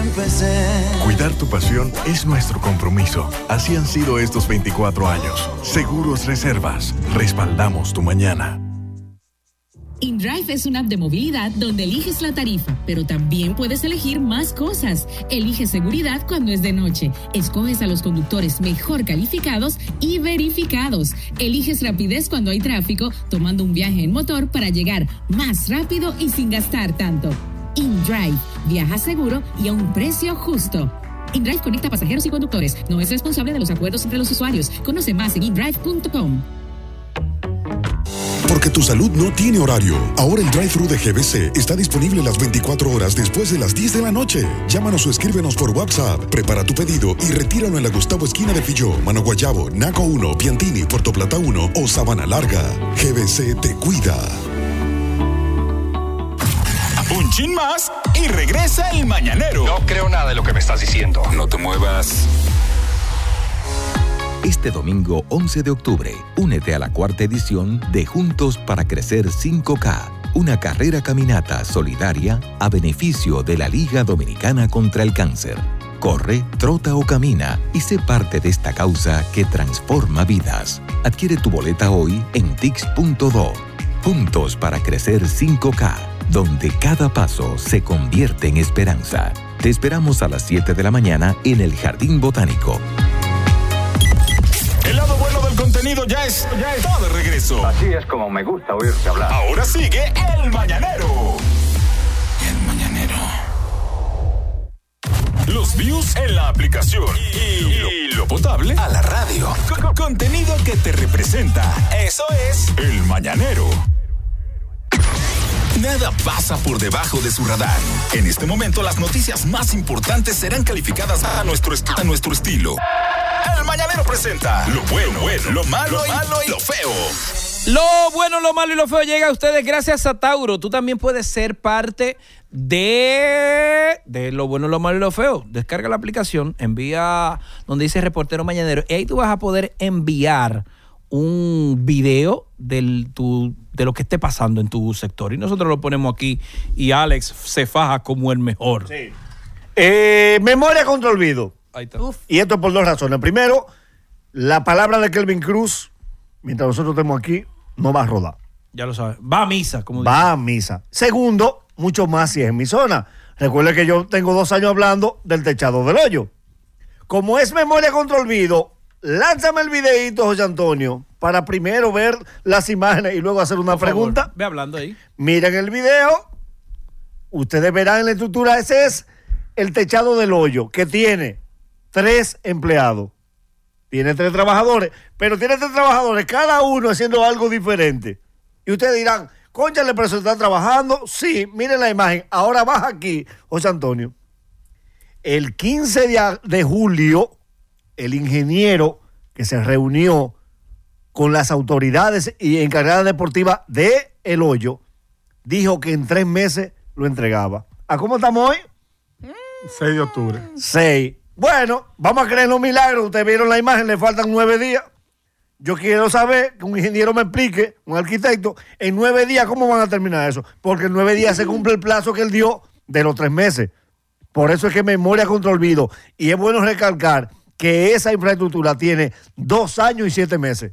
empecé. Cuidar tu pasión es nuestro compromiso. Así han sido estos 24 años. Seguros Reservas. Respaldamos tu mañana. InDrive es una app de movilidad donde eliges la tarifa, pero también puedes elegir más cosas. Eliges seguridad cuando es de noche. Escoges a los conductores mejor calificados y verificados. Eliges rapidez cuando hay tráfico, tomando un viaje en motor para llegar más rápido y sin gastar tanto. InDrive. Viaja seguro y a un precio justo. InDrive conecta pasajeros y conductores. No es responsable de los acuerdos entre los usuarios. Conoce más en indrive.com. Porque tu salud no tiene horario. Ahora el drive-thru de GBC está disponible las 24 horas después de las 10 de la noche. Llámanos o escríbenos por WhatsApp. Prepara tu pedido y retíralo en la Gustavo esquina de Filló, Mano Guayabo, Naco 1, Piantini, Puerto Plata 1 o Sabana Larga. GBC te cuida. Un chin más y regresa el mañanero. No creo nada de lo que me estás diciendo. No te muevas. Este domingo 11 de octubre, únete a la 4ª edición de Juntos para Crecer 5K, una carrera caminata solidaria a beneficio de la Liga Dominicana contra el Cáncer. Corre, trota o camina y sé parte de esta causa que transforma vidas. Adquiere tu boleta hoy en tix.do. Juntos para Crecer 5K, donde cada paso se convierte en esperanza. Te esperamos a las 7 de la mañana en el Jardín Botánico. El lado bueno del contenido ya está de regreso. Así es como me gusta oírte hablar. Ahora sigue El Mañanero. El Mañanero. Los views en la aplicación y lo potable a la radio. Contenido que te representa. Eso es El Mañanero. Nada pasa por debajo de su radar. En este momento las noticias más importantes serán calificadas a nuestro estilo. El Mañanero presenta lo bueno, lo malo y lo feo. Lo bueno, lo malo y lo feo llega a ustedes gracias a Tauro. Tú también puedes ser parte de lo bueno, lo malo y lo feo. Descarga la aplicación, envía donde dice Reportero Mañanero y ahí tú vas a poder enviar un video de lo que esté pasando en tu sector. Y nosotros lo ponemos aquí y Alex se faja como el mejor. Sí. Memoria contra olvido. Ahí está. Y esto por dos razones. Primero, la palabra de Kelvin Cruz, mientras nosotros estemos aquí, no va a rodar. Ya lo sabes. Va a misa, como va dice. a misa. Segundo, mucho más si es en mi zona. Recuerde que yo tengo 2 años hablando del techado del hoyo. Como es memoria contra olvido, lánzame el videíto, José Antonio, para primero ver las imágenes y luego hacer una por pregunta. Favor, ve hablando ahí. Miren el video. Ustedes verán en la estructura, ese es el techado del hoyo, que tiene 3 empleados. Tiene 3 trabajadores, pero tiene 3 trabajadores, cada uno haciendo algo diferente. Y ustedes dirán, cónchale, pero se está trabajando. Sí, miren la imagen. Ahora baja aquí, José Antonio. El 15 de julio, el ingeniero que se reunió con las autoridades y encargadas deportivas de El Hoyo, dijo que en 3 meses lo entregaba. ¿A cómo estamos hoy? 6 de octubre. 6. Bueno, vamos a creer en los milagros. Ustedes vieron la imagen, le faltan 9 días. Yo quiero saber que un ingeniero me explique, un arquitecto, en 9 días cómo van a terminar eso. Porque en 9 días se cumple el plazo que él dio de los 3 meses. Por eso es que memoria contra olvido. Y es bueno recalcar que esa infraestructura tiene 2 años y 7 meses.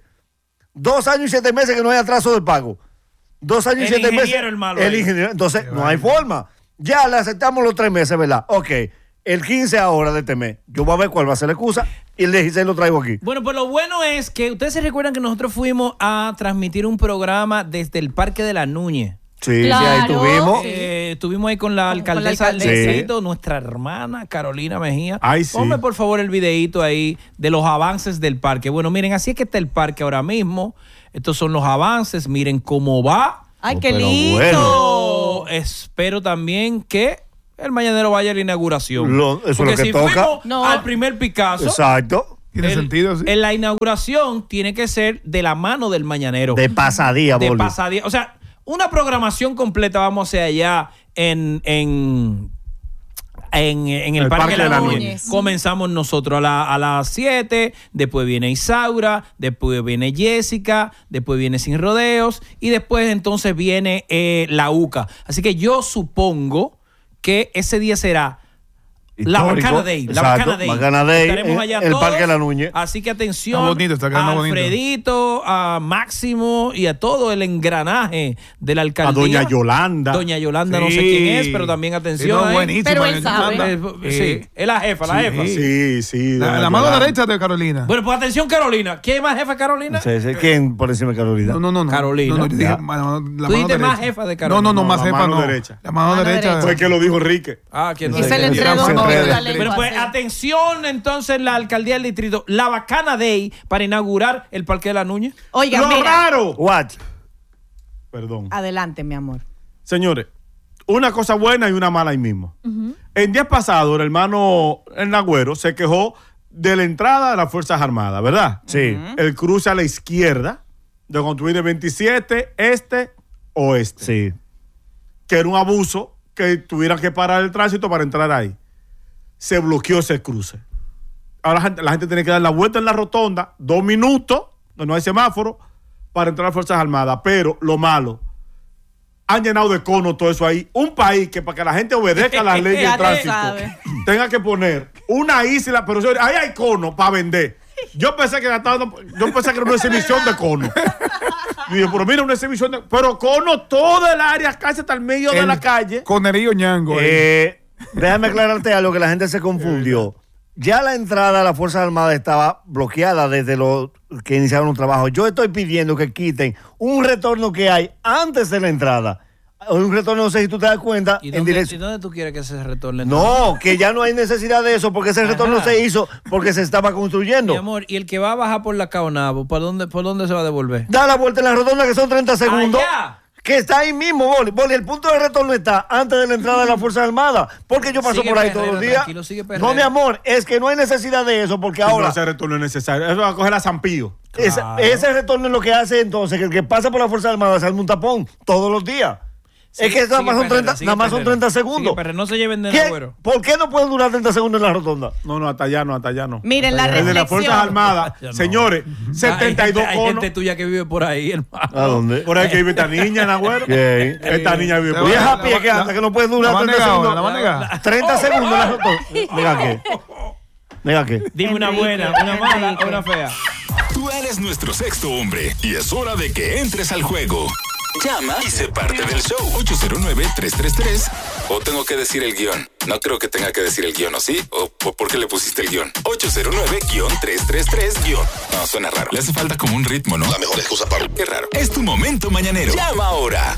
2 años y 7 meses que no hay atraso de pago. 2 años y 7 meses. El malo. El ingeniero. Entonces, no hay forma. Ya le aceptamos los 3 meses, ¿verdad? Ok. El 15 ahora de este mes. Yo voy a ver cuál va a ser la excusa y el 16 lo traigo aquí. Bueno, pues lo bueno es que ustedes se recuerdan que nosotros fuimos a transmitir un programa desde el Parque de la Núñez. Sí, claro. Sí, ahí estuvimos. Estuvimos ahí con la alcaldesa del distrito, nuestra hermana Carolina Mejía. Ay, sí. Ponme por favor el videíto ahí de los avances del parque. Bueno, miren, así es que está el parque ahora mismo. Estos son los avances, miren cómo va. ¡Ay, qué lindo! Bueno. Espero también que el mañanero vaya a la inauguración. Eso es lo que si toca. Fuimos al primer Picasso. Exacto. Tiene sentido, sí. En la inauguración tiene que ser de la mano del mañanero. De pasadía, De pasadía. O sea, una programación completa vamos a hacer allá en el Parque de la Núñez. Comenzamos nosotros a las 7, después viene Isaura, después viene Jessica, después viene Sin Rodeos y después entonces viene la UCA. Así que yo supongo que ese día será La Bacana Day. La Bacana Day. Bacana Day. Estaremos allá el todos. Parque de la Nuñez. Así que atención Está bonito, está quedando a bonito. Alfredito, a Máximo y a todo el engranaje de la alcaldía. A Doña Yolanda. Doña Yolanda, no sé Sí. quién es, pero también atención. Sí, no, buenísima, Pero él Doña sabe. Yolanda. Sí, es la jefa, la jefa. Sí. doña La mano Yolanda. derecha de Carolina. Bueno, pues atención, Carolina. ¿Quién es más jefa de Carolina? Sí. ¿Quién por encima de Carolina? No. Carolina. No, yo dije Ya. la mano Tú dijiste más derecha. jefa de Carolina. No, más la jefa mano no. derecha. La mano Mano derecha. derecha. Fue que lo dijo Enrique. ¿Quién No no Y sé se le quién entregó se un poco enreda. la Pero lengua. pues sí. atención entonces la alcaldía del distrito, la Bacana Day para inaugurar el Parque de la Núñez. Oiga, ¡Lo mira. raro! What? Perdón. Adelante, mi amor. Señores, una cosa buena y una mala ahí mismo. En días pasados, el hermano Nagüero se quejó de la entrada de las Fuerzas Armadas, ¿verdad? Sí. El cruce a la izquierda de construir el 27 este-oeste. Sí. Que era un abuso que tuvieran que parar el tránsito para entrar ahí. Se bloqueó ese cruce. Ahora la gente tiene que dar la vuelta en la rotonda, 2 minutos, donde no hay semáforo, para entrar a las Fuerzas Armadas. Pero lo malo, han llenado de conos todo eso ahí. Un país que para que la gente obedezca las leyes Ya de tú tránsito sabes. tenga que poner una isla, pero señores, ahí hay conos para vender. Yo pensé que era una exhibición de conos. Y dije, pero mira, una exhibición de... Pero conos, todo el área, casi hasta el medio de la calle. Conerío Ñango. Déjame aclararte algo que la gente se confundió. Ya la entrada a las Fuerzas Armadas estaba bloqueada desde los que iniciaron un trabajo. Yo estoy pidiendo que quiten un retorno que hay antes de la entrada. Un retorno, no sé si tú te das cuenta, ¿Y en dónde, dirección. ¿y dónde tú quieres que se retorne? No, que ya no hay necesidad de eso porque ese retorno Ajá. se hizo porque se estaba construyendo. Mi amor, ¿y el que va a bajar por la Caonabo, por dónde se va a devolver? Da la vuelta en la rotonda que son 30 segundos. Allá. Que está ahí mismo, Boli. Boli, el punto de retorno está antes de la entrada de las Fuerzas Armadas. Porque yo paso Sigue por ahí Perrera, todos los días. tranquilo, sigue Perrera. No, mi amor, es que no hay necesidad de eso porque ahora. No, ese retorno es necesario. Eso va a coger a Zampío. Claro. Ese retorno es lo que hace entonces que el que pasa por las Fuerzas Armadas sale un tapón todos los días. Es que nada más son 30 segundos. Pero no se lleven de ¿Qué? Nagüero. ¿Por qué no pueden durar 30 segundos en la rotonda? No, hasta allá no. Miren, la El de las reflexión. Fuerzas Armadas, Ya no. señores, 72 hay conos. gente tuya que vive por ahí, hermano. ¿A dónde? Por ahí que vive esta niña, Nagüero. ¿Qué? Esta niña vive por ahí. Vieja pie que anda, que no puede durar 30 segundos. La van a negar. 30 segundos en la rotonda. Mira qué. Mira qué. Dime una Enrique, buena, una mala Enrique. o una fea. Tú eres nuestro sexto hombre y es hora de que entres al juego. Llama y sé parte del show. 809-333. O tengo que decir el guión. No creo que tenga que decir el guión, ¿o sí? ¿O por qué le pusiste el guión? 809-333-. No, suena raro. Le hace falta como un ritmo, ¿no? La mejor excusa para... Qué raro. Es tu momento mañanero. Llama ahora.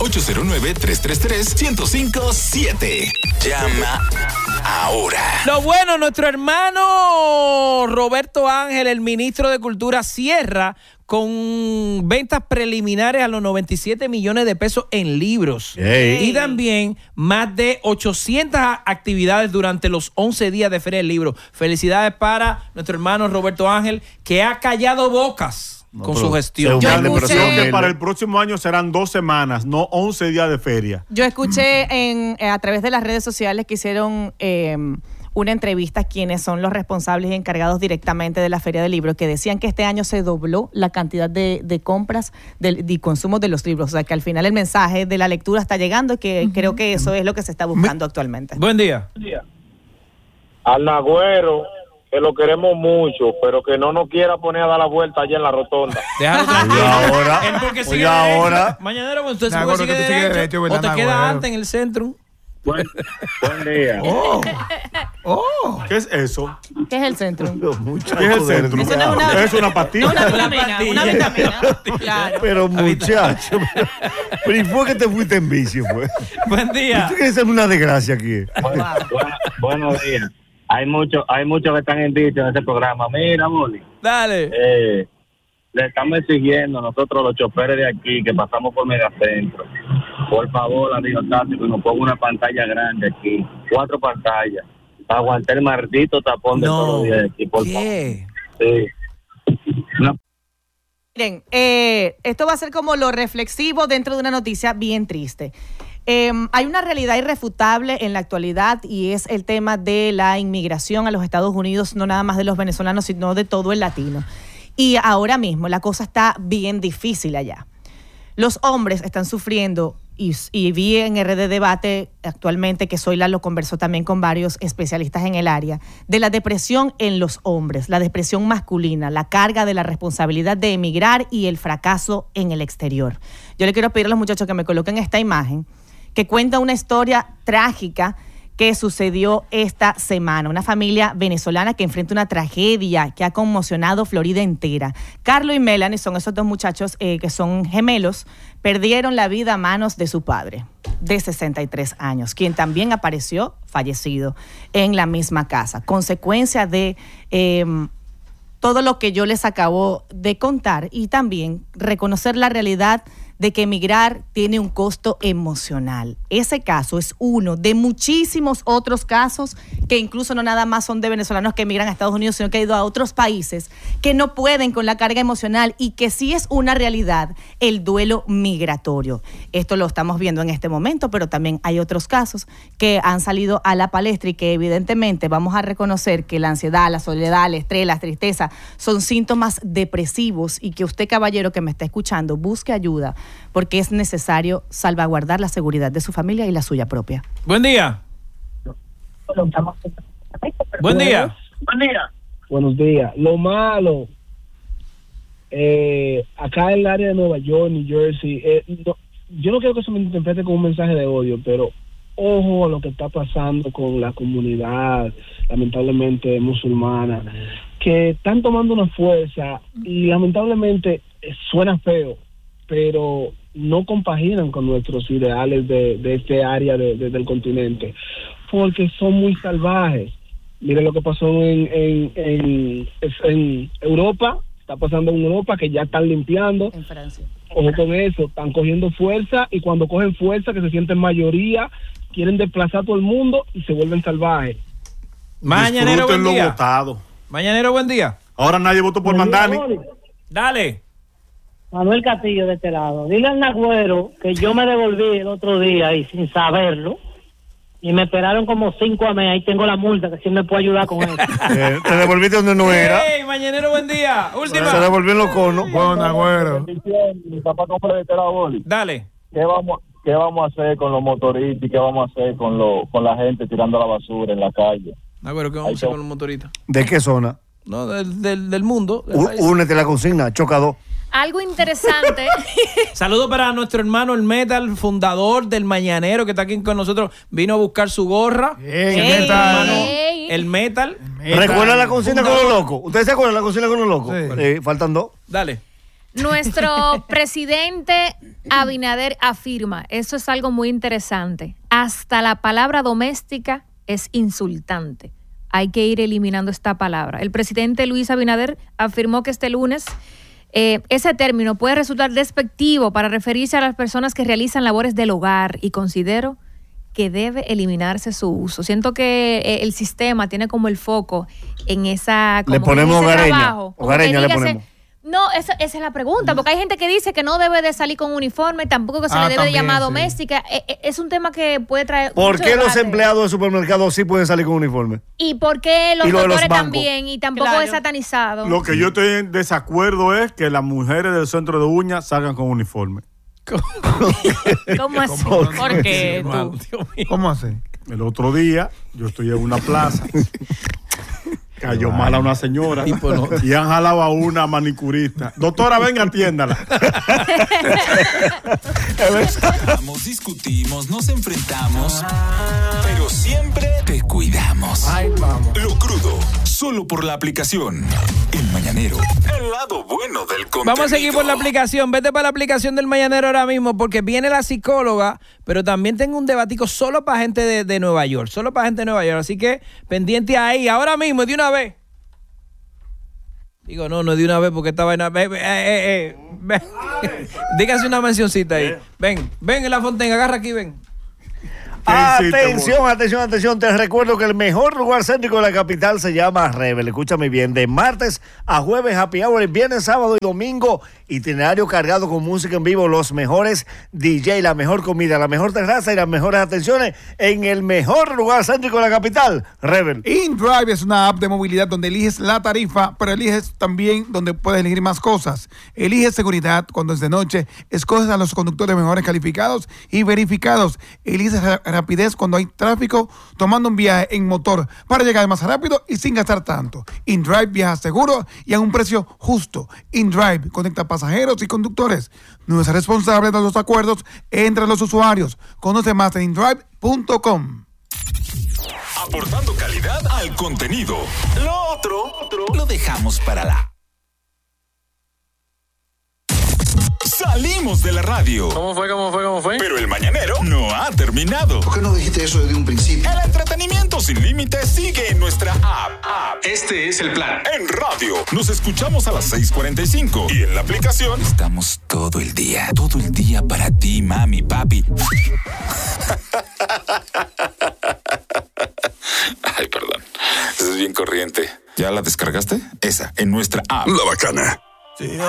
809-333-1057. Llama ahora. Lo bueno, nuestro hermano Roberto Ángel, el ministro de Cultura, cierra con ventas preliminares a los 97 millones de pesos en libros. Ey. Y también más de 800 actividades durante los 11 días de Feria del Libro. Felicidades para nuestro hermano Roberto Ángel, que ha callado bocas con pero su gestión. Yo Dale, pero escuché- creo que para el próximo año serán 2 semanas, no 11 días de feria. Yo escuché a través de las redes sociales que hicieron una entrevista a quienes son los responsables y encargados directamente de la Feria del Libro, que decían que este año se dobló la cantidad de compras y consumo de los libros. O sea, que al final el mensaje de la lectura está llegando y que creo que eso es lo que se está buscando actualmente. Buen día. Al Nagüero, que lo queremos mucho, pero que no nos quiera poner a dar la vuelta allá en la rotonda. Déjalo tranquilo. Oye, ahora. Él porque sigue Oye, derecho. ahora. Mañanero, pues, usted Nagüero, sigue que tú sigues derecho, derecho, o ¿verdad, te queda Nagüero? antes en el centro. Buen día. ¿Qué es eso? ¿Qué es el centro? Muchacho ¿Qué es el del centro? Eso no es diablo. una- Es una pastilla. Una vitamina, una vitamina. Claro. Pero muchacho. Pero ¿y fue que te fuiste en bici, fue? Buen día. ¿Tú quieres ser una desgracia aquí? Buenos días. Hay muchos que están en dicho en este programa. Mira, Boli, Dale. le estamos exigiendo nosotros los choferes de aquí que pasamos por Megacentro. Por favor, amigo táctico, que nos ponga una pantalla grande aquí. 4 pantallas. Para aguantar el maldito tapón de todos los días de aquí, por ¿Qué? favor. Sí. No. Miren, esto va a ser como lo reflexivo dentro de una noticia bien triste. Hay una realidad irrefutable en la actualidad y es el tema de la inmigración a los Estados Unidos, no nada más de los venezolanos, sino de todo el latino. Y ahora mismo la cosa está bien difícil allá. Los hombres están sufriendo y vi en RD Debate actualmente que Zoila lo conversó también con varios especialistas en el área, de la depresión en los hombres, la depresión masculina, la carga de la responsabilidad de emigrar y el fracaso en el exterior. Yo le quiero pedir a los muchachos que me coloquen esta imagen que cuenta una historia trágica que sucedió esta semana. Una familia venezolana que enfrenta una tragedia que ha conmocionado Florida entera. Carlos y Melanie son esos dos muchachos que son gemelos, perdieron la vida a manos de su padre, de 63 años, quien también apareció fallecido en la misma casa. Consecuencia de todo lo que yo les acabo de contar y también reconocer la realidad de que emigrar tiene un costo emocional. Ese caso es uno de muchísimos otros casos que incluso no nada más son de venezolanos que emigran a Estados Unidos, sino que han ido a otros países que no pueden con la carga emocional y que sí es una realidad el duelo migratorio. Esto lo estamos viendo en este momento, pero también hay otros casos que han salido a la palestra y que evidentemente vamos a reconocer que la ansiedad, la soledad, el estrés, la tristeza son síntomas depresivos y que usted, caballero que me está escuchando, busque ayuda porque es necesario salvaguardar la seguridad de su familia y la suya propia. Buen día. Buen día. Buenos días. Lo malo, acá en el área de Nueva York, New Jersey, yo no quiero que se me interprete como un mensaje de odio, pero ojo a lo que está pasando con la comunidad, lamentablemente musulmana, que están tomando una fuerza y lamentablemente suena feo, pero no compaginan con nuestros ideales de este área del continente, porque son muy salvajes. Mire lo que pasó en Europa, está pasando en Europa, que ya están limpiando. En Francia. Ojo con eso, están cogiendo fuerza y cuando cogen fuerza, que se sienten mayoría, quieren desplazar a todo el mundo y se vuelven salvajes. Mañanero, buen día. Votado. Mañanero, buen día. Ahora nadie votó por Mandani. Dale. Manuel Castillo de este lado. Dile al Nagüero que yo me devolví el otro día y sin saberlo. Y me esperaron como 5 meses. Ahí tengo la multa, que sí me puede ayudar con eso. Te devolviste donde no era. ¡Ey, Mañanero, buen día! Última. Se devolvió en los conos. Bueno, Nagüero. Mi papá compró de Teraboli. Dale. ¿Qué vamos a hacer con los motoristas y qué vamos a hacer con la gente tirando la basura en la calle? Nagüero, ¿qué vamos a hacer con los motoristas? ¿De qué zona? No, del mundo. Únete a la consigna, chocado. Algo interesante. Saludos para nuestro hermano el Metal, fundador del Mañanero, que está aquí con nosotros. Vino a buscar su gorra. El Metal. ¿Recuerda la consigna con los locos? ¿Ustedes se acuerdan de la consigna con los locos? Sí. Faltan 2. Dale. Nuestro presidente Abinader afirma, eso es algo muy interesante, hasta la palabra doméstica es insultante. Hay que ir eliminando esta palabra. El presidente Luis Abinader afirmó que este lunes ese término puede resultar despectivo para referirse a las personas que realizan labores del hogar y considero que debe eliminarse su uso. Siento que el sistema tiene como el foco en esa... Le ponemos hogareña. Hogareña le ponemos. No, esa es la pregunta, porque hay gente que dice que no debe de salir con uniforme, tampoco que se le debe de llamar doméstica. Es un tema que puede traer... ¿Por qué los empleados de supermercados sí pueden salir con uniforme? ¿Y por qué los doctores también? Y tampoco es satanizado. Lo que yo estoy en desacuerdo es que las mujeres del centro de uñas salgan con uniforme. ¿Cómo así? ¿Por qué tú? ¿Cómo así? El otro día yo estoy en una plaza. Cayó mal a una señora y han jalado a una manicurista. Doctora, venga, atiéndala. Discutimos, nos enfrentamos, pero siempre te cuidamos. Ay, vamos. Lo crudo, solo por la aplicación. El Mañanero, el lado bueno del contenido. Vamos a seguir por la aplicación. Vete para la aplicación del Mañanero ahora mismo porque viene la psicóloga, pero también tengo un debatico solo para gente de Nueva York. Solo para gente de Nueva York. Así que pendiente ahí. Ahora mismo, de una vez. Digo, no de una vez porque esta vaina... Ven. Dígase una mencioncita ahí. Ven en la Fontaine, agarra aquí, ven. Atención. Te recuerdo que el mejor lugar céntrico de la capital se llama Rebel. Escúchame bien. De martes a jueves, happy hour, viernes, sábado y domingo. Itinerario cargado con música en vivo. Los mejores DJ, la mejor comida, la mejor terraza y las mejores atenciones en el mejor lugar céntrico de la capital, Rebel. InDrive es una app de movilidad donde eliges la tarifa, pero eliges también donde puedes elegir más cosas. Eliges seguridad cuando es de noche. Escoges a los conductores mejores calificados y verificados. Eliges rapidez cuando hay tráfico, tomando un viaje en motor para llegar más rápido y sin gastar tanto. InDrive viaja seguro y a un precio justo. InDrive conecta pasajeros y conductores. No es responsable de los acuerdos entre los usuarios. Conoce más en indrive.com. Aportando calidad al contenido. Lo otro lo dejamos para la... Salimos de la radio. ¿Cómo fue? Pero el mañanero no ha terminado. ¿Por qué no dijiste eso desde un principio? El entretenimiento sin límites sigue en nuestra app. Este es el plan. En radio nos escuchamos a las 6:45 y en la aplicación estamos todo el día para ti, mami, papi. Ay, perdón. Eso es bien corriente. ¿Ya la descargaste? Esa, en nuestra app. La Bacana. Sí.